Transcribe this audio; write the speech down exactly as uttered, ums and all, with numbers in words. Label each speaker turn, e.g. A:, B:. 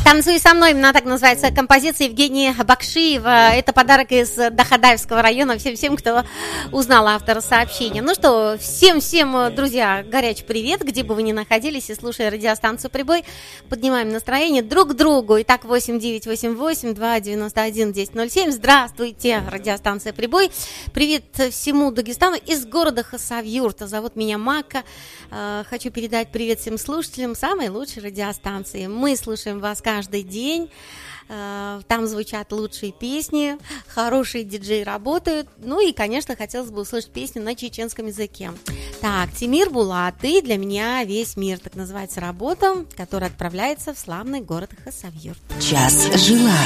A: «Танцуй со мной», именно так называется композиция Евгения Бакшиева. Это подарок из Дахадаевского района всем-всем, кто узнал автора сообщения. Ну что, всем-всем, друзья, горячий привет, где бы вы ни находились, и слушая радиостанцию «Прибой», поднимаем настроение друг к другу. Итак, восемь девятьсот восемьдесят восемь два девяносто один десять ноль семь. Здравствуйте, радиостанция «Прибой». Привет всему Дагестану из города Хасавюрт. Зовут меня Мака. Хочу передать привет всем слушателям самой лучшей радиостанции. Мы слушаем вас каждый день. Там звучат лучшие песни, хорошие диджеи работают. Ну и, конечно, хотелось бы услышать песню на чеченском языке. Так, Тимир Булат, ты для меня весь мир. Так называется работа, которая отправляется в славный город Хасавюрт.
B: Час жила.